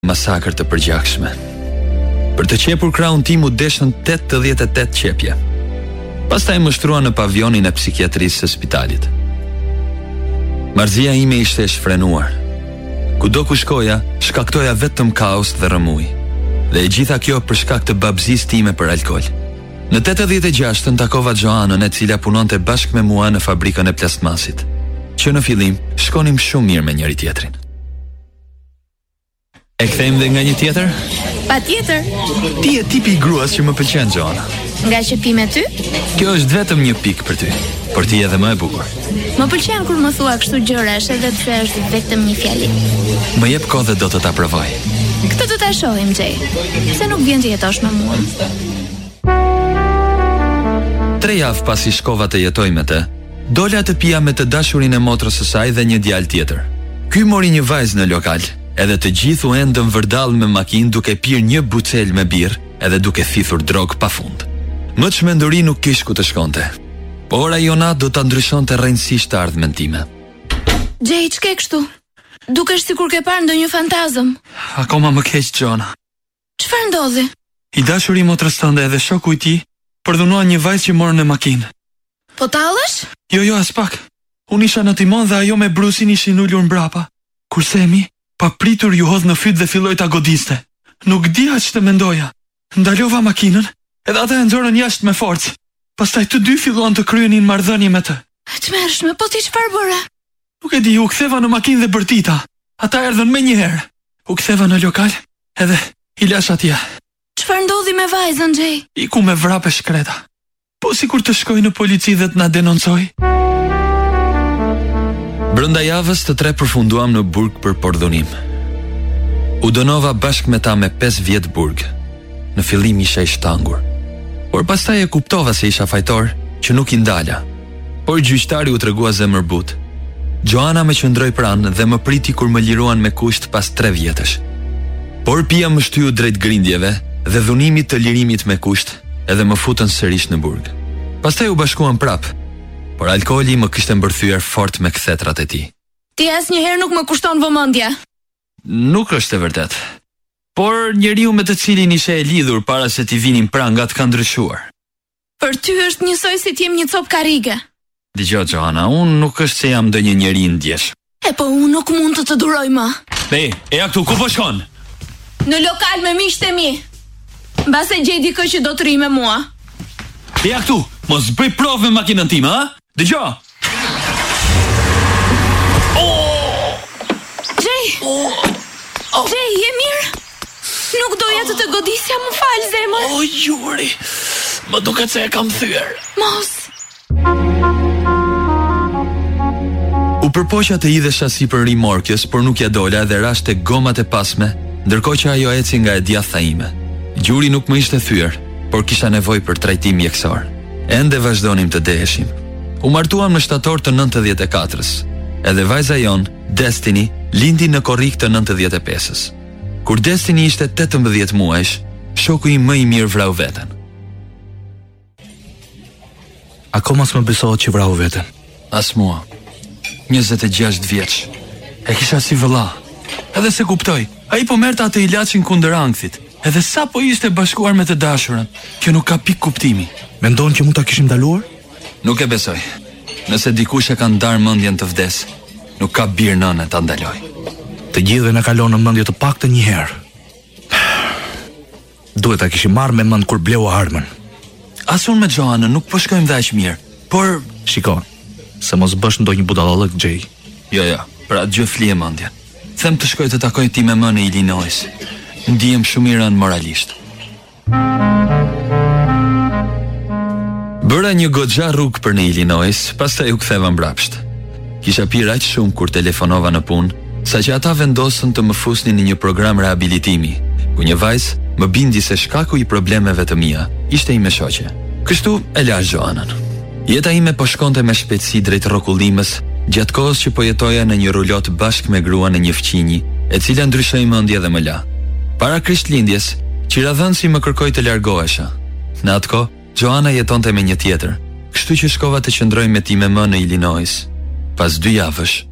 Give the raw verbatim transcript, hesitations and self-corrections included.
masakër të përgjakshme. Për të qepur krahun tim u deshën tetëdhjetë e tetë qepje. Pastaj më shtrua në pavionin e psikiatrisë së spitalit. Marrëzia ime ishte e shfrenuar. Kudo ku shkoja, shkaktoja vetëm kaos dhe rrëmuj. Dhe e gjitha kjo për shkak të babëzisë time për alkool. Në tetëdhjetë e gjashtën takova Joanën, e cila punonte bashkë me mua në fabrikën e plastmasit, që në fillim shkonim shumë mirë me njëri tjetrin. E kthejmë dhe nga një tjetër? Patjetër. Ti je tipi i gruas që më pëlqen, Joana. Nga që pi me ty? Kjo është vetëm një pikë për ty, por ti edhe më e bukur. Më pëlqen kur më thua kështu gjërash, edhe pse është vetëm një fjali. Më jep kohë dhe do të ta provoj. Këtë do ta shohim, Jay. Pse nuk vjen të jetosh me mua? Tre javë pasi shkova të jetoj me të, dola të pija me të dashurin e motrës së saj dhe një djalë tjetër. Ky mori një vajzë në lokal, edhe të gjithë u endën vërdall me makinë duke pirë një bucel me birë, edhe duke thithur drog pafund. Më çmenduri nuk kish ku të shkonte. Por ajo natë do ta ndryshonte rrejtësisht të ardhmen time. Jay, ç'ke kështu? Dukesh sikur ke parë ndonjë fantazëm. Akoma më keq, Gjona. Çfarë ndodhi? I dashuri i motrës tënde edhe shoku i tij përdunuan një vajzë që morën në makinë. Po tallesh? Jo, jo, as pak. Unë isha në timon dhe ajo me brusin ishin ulur mbrapa. Kurse Emi, pa pritur ju hodh në fyt dhe filloi ta godiste. Nuk dija ç'të mendoja. Ndalova makinën, edhe ata e nxorën jashtë me forcë. Pastaj të dy filluan të kryenin marrëdhënie me të. Ç'merrshme, po ti çfarë bëre? Nuk e di, u ktheva në makinë dhe bërtita. Ata erdhën më njëherë. U ktheva në lokal, edhe i lash atje. Çfarë ndodhi me vajzën, Jay? Iku me vrape shkreta. Po sikur të shkoj në polici dhe të na denoncoj. Brenda javës të tre përfunduam në burg për pordhunim. U dënova bashkë me ta me pesë vjet burg. Në fillim isha i shtangur, por pastaj e kuptova se isha fajtor që nuk i ndala. Por gjyqtari u tregua zemërbut. Joana më qëndroi pranë dhe më priti kur më liruan me kusht pas tre vjetësh. Por pia më shtyu drejt grindjeve dhe dhunimit të lirimit me kusht, edhe më futën sërish në burg. Pastaj u bashkuan prap, por alkooli më kishte mbërthyer fort me kthetrat e tij. Ti asnjëherë nuk më kushton vëmendje. Nuk është e vërtet. Por njeriu me të cilin ishe e lidhur para se t'i vinin prangat ka ndryshuar. Për ty është njësoj si t'jem një copë karige. Dgjoj, Joana, unë nuk është se jam ndonjë njeri i ndjesh. E po unë nuk mund të të duroj më. Be, e ja këtu, ku po shkon? Në lokal me miqtë e mi. Mbase gjej dikë që do të rri me mua. E ja këtu, mos bëj provë me makinën time, ha? Dgjoj. Oh! Jay! Oh! Oh! Jay, je mirë? Nuk doja të të godisja, më fal, zemër. O, oh, Juri, më duket se e kam thyer. Mos. U përpoqja të hidhesha sipër rimorkës, por nuk ja dola dhe rash tek gomat e pasme, ndërkohë që ajo eci nga e djatha ime. Gjuri nuk më ishte thyer, por kisha nevojë për trajtim mjekësor. Ende vazhdonim të deheshim. U martuam në shtator të nëntëdhjetë e katërës. Edhe vajza jon, Destiny, lindi në korrik të nëntëdhjetë e pesës. Kur Destiny ishte tetëmbëdhjetë muajsh, shoku i më i mirë vrau veten. Akoma s'më besohet që vrau veten. As mua. njëzet e gjashtë vjeç. E kisha si vëlla. Edhe se kuptoj, ai po merrte atë ilaçin kundër ankthit. Edhe sa po ishte bashkuar me të dashurën, kjo nuk ka pik kuptimi. Mendon që mund ta kishim ndaluar? Nuk e besoj. Nëse dikush e ka ndar mendjen të vdes, nuk ka bir nënë ta ndaloj. Të gjithëve na kalon në mendje të paktën një herë. Duhet ta kishim marrë me mend kur bleu armën. As unë me Joanën nuk po shkojmë dhe aq mirë, por shikon, se mos bësh ndonjë budallëk, Jay. Jo, jo, pra gjë flije mendjen. Them të shkoj të takoj ti me më në Illinois. Ndihem shumë i rënë moralisht. Bëra një goxha rrugë për në Illinois, pastaj u ktheva mbrapsht. Kisha pirë aq shumë kur telefonova në punë, saqë ata vendosën të më fusnin në një program rehabilitimi, ku një vajzë më bindi se shkaku i problemeve të mia ishte ime shoqe. Kështu e lash Joanën. Jeta ime po shkonte me shpejtësi drejt rrokullimës, gjatë kohës që po jetoja në një rulot bashkë me gruan e një fqinji, e cila ndryshoi mendje dhe më la. Para Krishtlindjes, qiradhënësi më kërkoi të largohesha. Në atë kohë, Joana jetonte me një tjetër, kështu që shkova të qëndroj me ti me më në Illinois. Pas dy javësh,